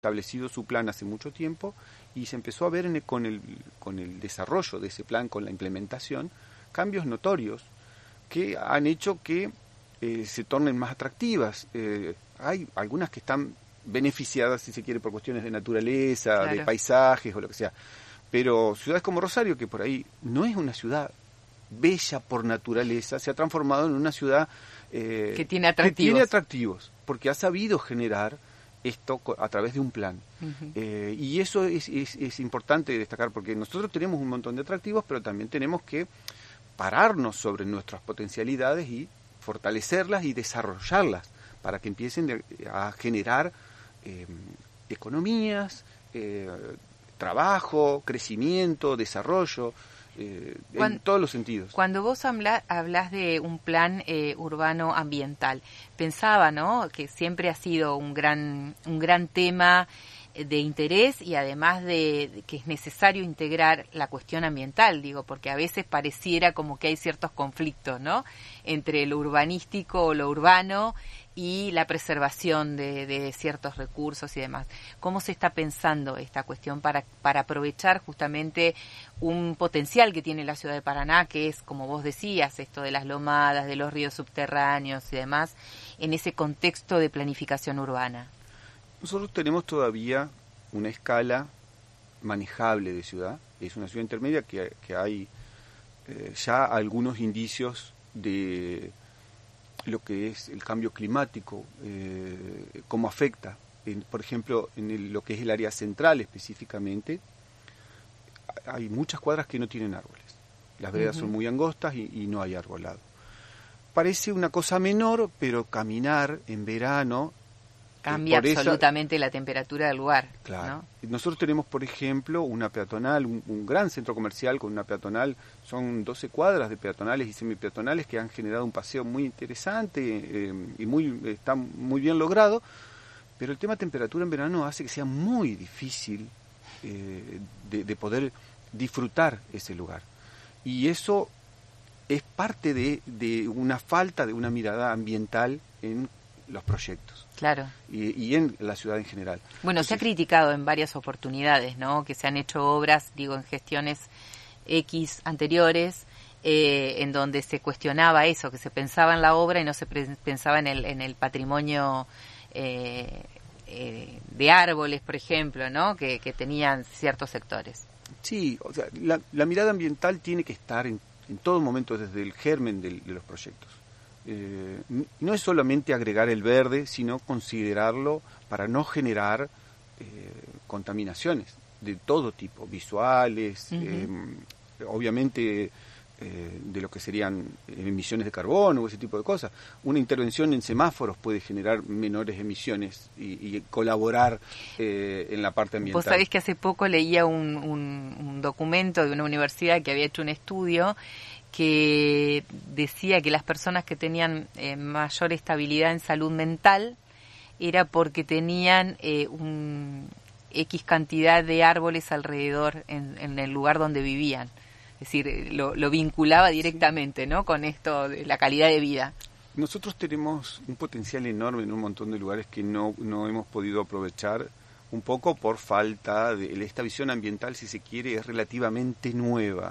establecido su plan hace mucho tiempo y se empezó a ver con el desarrollo de ese plan, con la implementación, cambios notorios que han hecho que se tornen más atractivas. Hay algunas que están beneficiadas, si se quiere, por cuestiones de naturaleza, claro, de paisajes o lo que sea. Pero ciudades como Rosario, que por ahí no es una ciudad bella por naturaleza, se ha transformado en una ciudad que tiene atractivos, porque ha sabido generar esto a través de un plan. Uh-huh. Y eso es importante destacar, porque nosotros tenemos un montón de atractivos, pero también tenemos que pararnos sobre nuestras potencialidades y fortalecerlas y desarrollarlas para que empiecen a generar economías, trabajo, crecimiento, desarrollo, en todos los sentidos. Cuando vos hablás de un plan urbano ambiental, pensaba, ¿no?, que siempre ha sido un gran tema de interés y además de que es necesario integrar la cuestión ambiental, digo, porque a veces pareciera como que hay ciertos conflictos, ¿no?, entre lo urbanístico o lo urbano y la preservación de ciertos recursos y demás. ¿Cómo se está pensando esta cuestión para aprovechar justamente un potencial que tiene la ciudad de Paraná, que es, como vos decías, esto de las lomadas, de los ríos subterráneos y demás, en ese contexto de planificación urbana? Nosotros tenemos todavía una escala manejable de ciudad. Es una ciudad intermedia que hay ya algunos indicios de lo que es el cambio climático, cómo afecta. Por ejemplo, en lo que es el área central específicamente, hay muchas cuadras que no tienen árboles. Las veredas son muy angostas y no hay arbolado. Parece una cosa menor, pero caminar en verano cambia absolutamente la temperatura del lugar. Claro. ¿No? Nosotros tenemos, por ejemplo, una peatonal, un gran centro comercial con una peatonal, son 12 cuadras de peatonales y semipeatonales que han generado un paseo muy interesante y está muy bien logrado, pero el tema temperatura en verano hace que sea muy difícil de poder disfrutar ese lugar. Y eso es parte de una falta de una mirada ambiental en los proyectos. Claro. Y en la ciudad en general. Bueno, entonces, se ha criticado en varias oportunidades, ¿no?, que se han hecho obras, digo, en gestiones X anteriores, en donde se cuestionaba eso, que se pensaba en la obra y no se pensaba en el patrimonio de árboles, por ejemplo, ¿no?, que tenían ciertos sectores. Sí, o sea, la mirada ambiental tiene que estar en todo momento desde el germen de los proyectos. No es solamente agregar el verde, sino considerarlo para no generar contaminaciones de todo tipo, visuales, obviamente de lo que serían emisiones de carbono o ese tipo de cosas. Una intervención en semáforos puede generar menores emisiones y colaborar en la parte ambiental. Vos sabés que hace poco leía un documento de una universidad que había hecho un estudio que decía que las personas que tenían mayor estabilidad en salud mental era porque tenían un X cantidad de árboles alrededor en el lugar donde vivían. Es decir, lo vinculaba directamente, ¿no?, con esto de la calidad de vida. Nosotros tenemos un potencial enorme en un montón de lugares que no hemos podido aprovechar, un poco por falta de esta visión ambiental, si se quiere, es relativamente nueva.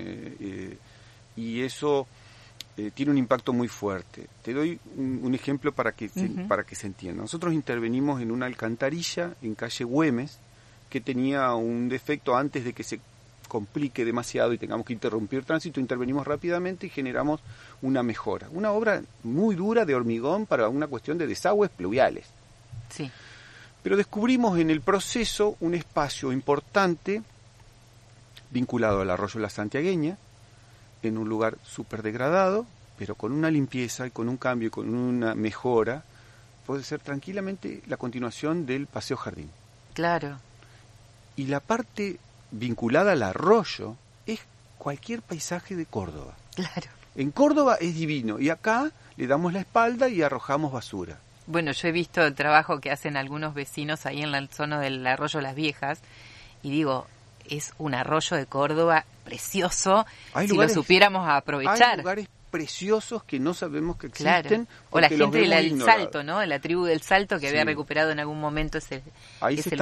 Y eso tiene un impacto muy fuerte. Te doy un ejemplo para que se entienda. Nosotros intervenimos en una alcantarilla en calle Güemes que tenía un defecto antes de que se complique demasiado y tengamos que interrumpir tránsito. Intervenimos rápidamente y generamos una mejora. Una obra muy dura de hormigón para una cuestión de desagües pluviales. Sí. Pero descubrimos en el proceso un espacio importante vinculado al arroyo La Santiagueña, en un lugar súper degradado, pero con una limpieza y con un cambio y con una mejora, puede ser tranquilamente la continuación del Paseo Jardín. Claro. Y la parte vinculada al arroyo es cualquier paisaje de Córdoba. Claro. En Córdoba es divino y acá le damos la espalda y arrojamos basura. Bueno, yo he visto el trabajo que hacen algunos vecinos ahí en la zona del arroyo Las Viejas y digo, es un arroyo de Córdoba precioso, si lo supiéramos aprovechar. Hay lugares preciosos que no sabemos que existen. Claro. O la gente del Salto, ¿no?, de la tribu del Salto que había recuperado en algún momento ese lugar.